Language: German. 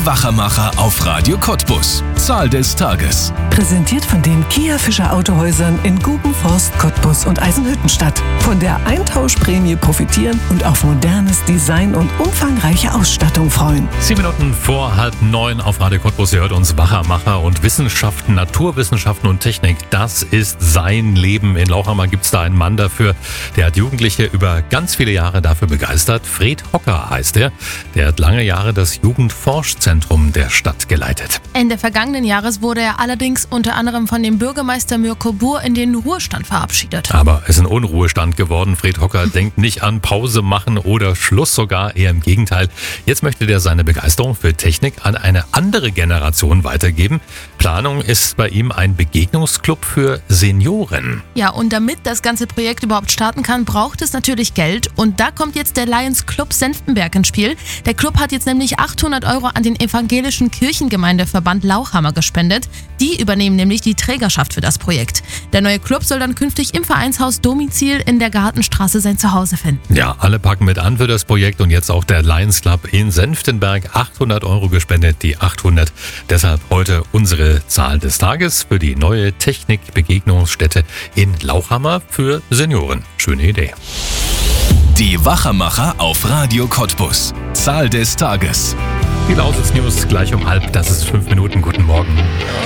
Wachermacher auf Radio Cottbus. Zahl des Tages. Präsentiert von den Kia Fischer Autohäusern in Gubenforst, Cottbus und Eisenhüttenstadt. Von der Eintauschprämie profitieren und auf modernes Design und umfangreiche Ausstattung freuen. 7 Minuten vor 8:30 auf Radio Cottbus. Ihr hört uns Wachermacher und Wissenschaften, Naturwissenschaften und Technik. Das ist sein Leben. In Lauchhammer gibt es da einen Mann dafür. Der hat Jugendliche über ganz viele Jahre dafür begeistert. Fred Hocker heißt er. Der hat lange Jahre das Jugendforschzentrum der Stadt geleitet. Ende vergangenen Jahres wurde er allerdings unter anderem von dem Bürgermeister Mirko Buhr in den Ruhestand verabschiedet. Aber es ist ein Unruhestand geworden. Fred Hocker denkt nicht an Pause machen oder Schluss, sogar eher im Gegenteil. Jetzt möchte er seine Begeisterung für Technik an eine andere Generation weitergeben. Planung ist bei ihm ein Begegnungsclub für Senioren. Ja, und damit das ganze Projekt überhaupt starten kann, braucht es natürlich Geld. Und da kommt jetzt der Lions Club Senftenberg ins Spiel. Der Club hat jetzt nämlich 800 € an den evangelischen Kirchengemeindeverband Lauchhammer gespendet. Die übernehmen nämlich die Trägerschaft für das Projekt. Der neue Club soll dann künftig im Vereinshaus Domizil in der Gartenstraße sein Zuhause finden. Ja, alle packen mit an für das Projekt und jetzt auch der Lions Club in Senftenberg. 800 € gespendet, die 800. Deshalb heute unsere Zahl des Tages für die neue Technik-Begegnungsstätte in Lauchhammer für Senioren. Schöne Idee. Die Wachermacher auf Radio Cottbus. Zahl des Tages. Die Lausitz News gleich um 12:30. Das ist 5 Minuten. Guten Morgen.